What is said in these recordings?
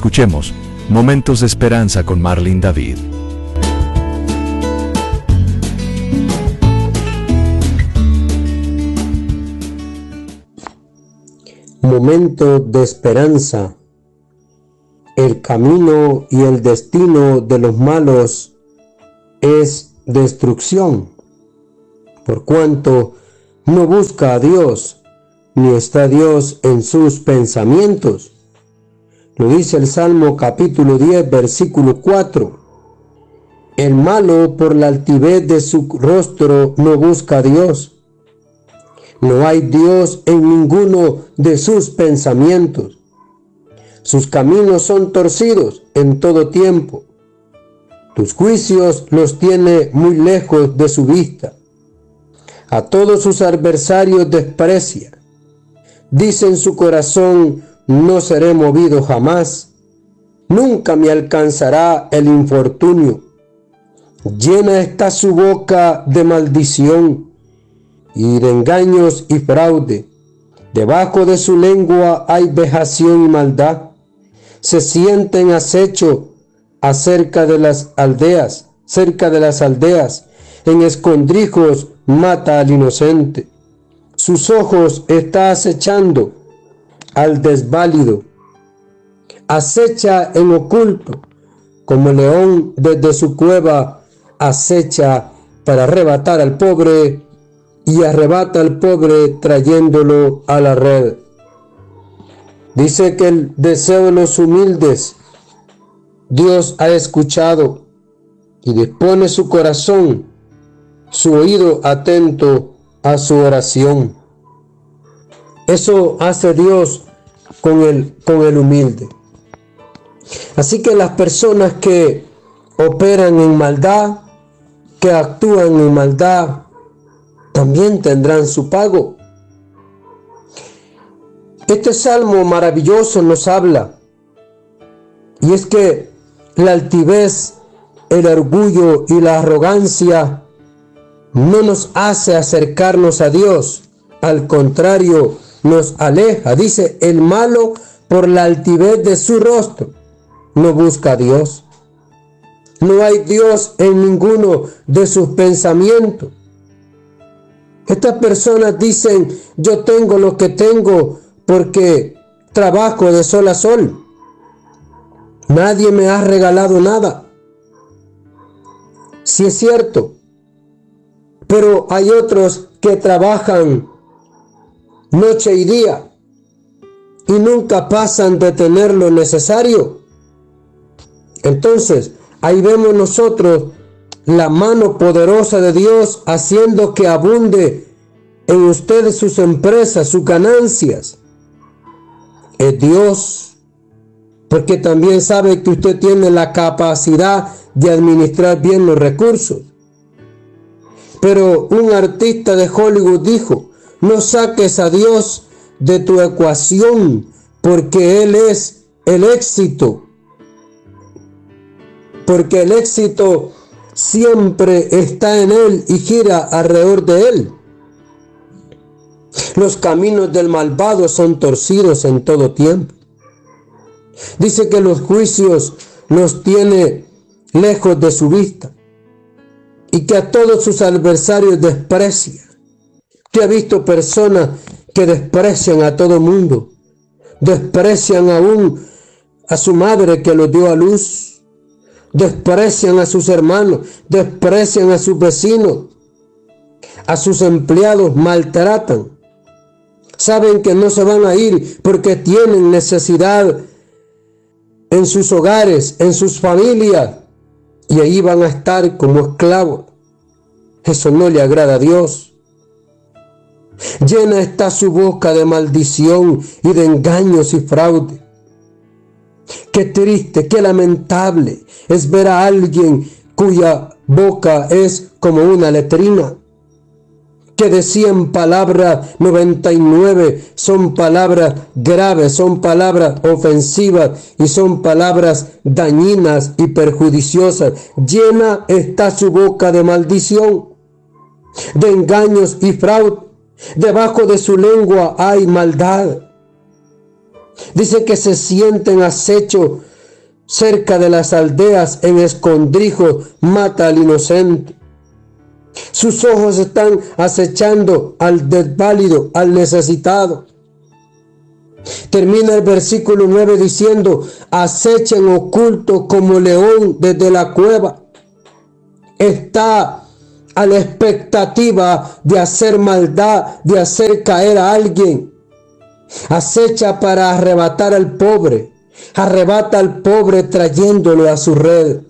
Escuchemos Momentos de Esperanza con Marlene David. Momento de esperanza. El camino y el destino de los malos es destrucción, por cuanto no busca a Dios, ni está Dios en sus pensamientos. Lo dice el Salmo capítulo 10, versículo 4. El malo por la altivez de su rostro no busca a Dios. No hay Dios en ninguno de sus pensamientos. Sus caminos son torcidos en todo tiempo. Tus juicios los tiene muy lejos de su vista. A todos sus adversarios desprecia. Dice en su corazón: no seré movido jamás. Nunca me alcanzará el infortunio. Llena está su boca de maldición y de engaños y fraude. Debajo de su lengua hay vejación y maldad. Se sienta en acecho cerca de las aldeas. En escondrijos mata al inocente. Sus ojos está acechando al desválido. Acecha en oculto, como león desde su cueva acecha para arrebatar al pobre, y arrebata al pobre trayéndolo a la red. Dice que el deseo de los humildes Dios ha escuchado y dispone su corazón, su oído atento a su oración. Eso hace Dios con el humilde. Así que las personas que operan en maldad, que actúan en maldad, también tendrán su pago. Este salmo maravilloso nos habla, y es que la altivez, el orgullo y la arrogancia no nos hace acercarnos a Dios. Al contrario, nos aleja. Dice: el malo por la altivez de su rostro no busca a Dios. No hay Dios en ninguno de sus pensamientos. Estas personas dicen: yo tengo lo que tengo porque trabajo de sol a sol. Nadie me ha regalado nada. Sí es cierto, pero hay otros que trabajan noche y día y nunca pasan de tener lo necesario. Entonces, ahí vemos nosotros la mano poderosa de Dios haciendo que abunde en ustedes sus empresas, sus ganancias. Es Dios, porque también sabe que usted tiene la capacidad de administrar bien los recursos. Pero un artista de Hollywood dijo: no saques a Dios de tu ecuación, porque Él es el éxito. Porque el éxito siempre está en Él y gira alrededor de Él. Los caminos del malvado son torcidos en todo tiempo. Dice que los juicios los tiene lejos de su vista y que a todos sus adversarios desprecia. Usted ha visto personas que desprecian a todo mundo, desprecian aún a su madre que los dio a luz, desprecian a sus hermanos, desprecian a sus vecinos, a sus empleados maltratan. Saben que no se van a ir porque tienen necesidad en sus hogares, en sus familias, y ahí van a estar como esclavos. Eso no le agrada a Dios. Llena está su boca de maldición y de engaños y fraude. Qué triste, qué lamentable es ver a alguien cuya boca es como una letrina, que de 100 palabras, 99 son palabras graves, son palabras ofensivas y son palabras dañinas y perjudiciosas. Llena está su boca de maldición, de engaños y fraude. Debajo de su lengua hay maldad. Dice que se siente en acecho cerca de las aldeas, en escondrijos, mata al inocente. Sus ojos están acechando al desválido, al necesitado. Termina el versículo 9 diciendo: acechen oculto como león desde la cueva. Está a la expectativa de hacer maldad, de hacer caer a alguien. Acecha para arrebatar al pobre. Arrebata al pobre trayéndolo a su red.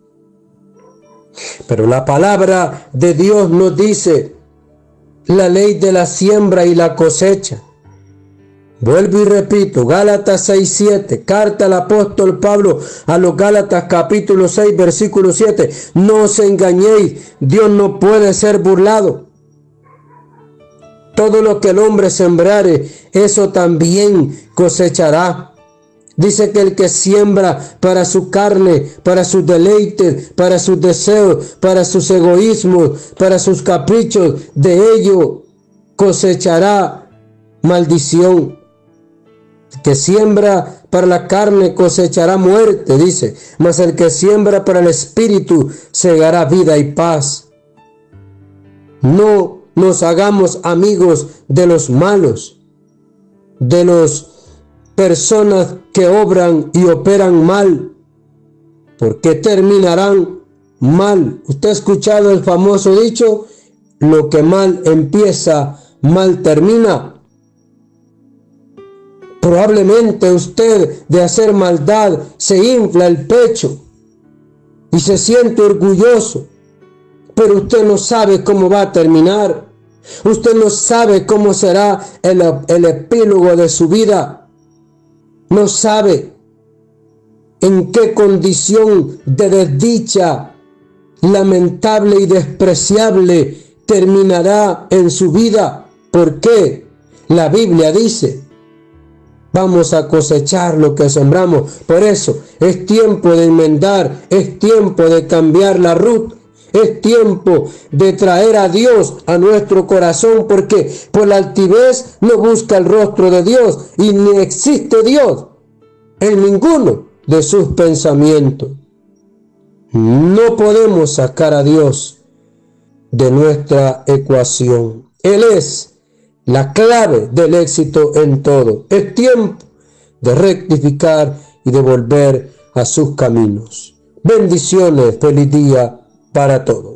Pero la palabra de Dios nos dice la ley de la siembra y la cosecha. Vuelvo y repito, Gálatas 6:7, carta al apóstol Pablo a los Gálatas capítulo 6 versículo 7. No os engañéis, Dios no puede ser burlado. Todo lo que el hombre sembrare, eso también cosechará. Dice que el que siembra para su carne, para sus deleites, para sus deseos, para sus egoísmos, para sus caprichos, de ello cosechará maldición. El que siembra para la carne cosechará muerte, dice, mas el que siembra para el espíritu segará vida y paz. No nos hagamos amigos de los malos, de las personas que obran y operan mal, porque terminarán mal. Usted ha escuchado el famoso dicho: lo que mal empieza, mal termina. Probablemente usted, de hacer maldad, se infla el pecho y se siente orgulloso, pero usted no sabe cómo va a terminar. Usted no sabe cómo será el epílogo de su vida. No sabe en qué condición de desdicha lamentable y despreciable terminará en su vida. ¿Por qué? La Biblia dice: vamos a cosechar lo que sembramos. Por eso es tiempo de enmendar, es tiempo de cambiar la ruta, es tiempo de traer a Dios a nuestro corazón, porque por la altivez no busca el rostro de Dios y ni existe Dios en ninguno de sus pensamientos. No podemos sacar a Dios de nuestra ecuación. Él es la clave del éxito en todo. Es tiempo de rectificar y de volver a sus caminos. Bendiciones, feliz día para todos.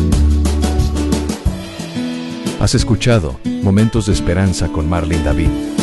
Has escuchado Momentos de Esperanza con Marlene David.